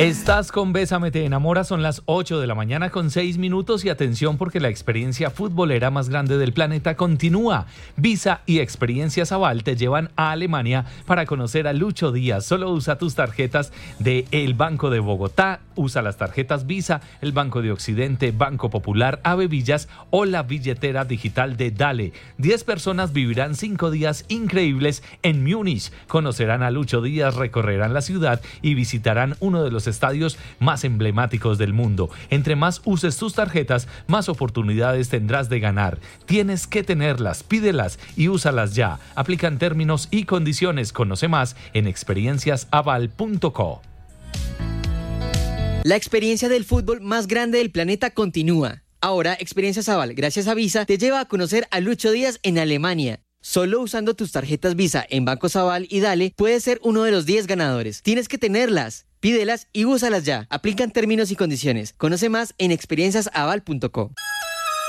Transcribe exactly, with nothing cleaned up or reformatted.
Estás con Bésame te enamora, son las ocho de la mañana con seis minutos y atención porque la experiencia futbolera más grande del planeta continúa. Visa y Experiencias Aval te llevan a Alemania para conocer a Lucho Díaz. Solo usa tus tarjetas de El Banco de Bogotá, usa las tarjetas Visa, el Banco de Occidente, Banco Popular, Ave Villas o la billetera digital de Dale. Diez personas vivirán cinco días increíbles en Múnich. Conocerán a Lucho Díaz, recorrerán la ciudad y visitarán uno de los estadios más emblemáticos del mundo. Entre más uses tus tarjetas, más oportunidades tendrás de ganar. Tienes que tenerlas, pídelas y úsalas ya. Aplican términos y condiciones. Conoce más en experiencias aval punto co. La experiencia del fútbol más grande del planeta continúa. Ahora, Experiencias Aval, gracias a Visa, te lleva a conocer a Lucho Díaz en Alemania. Solo usando tus tarjetas Visa en Bancos Aval y Dale, puedes ser uno de los diez ganadores. Tienes que tenerlas, pídelas y úsalas ya. Aplican términos y condiciones. Conoce más en experiencias aval punto co.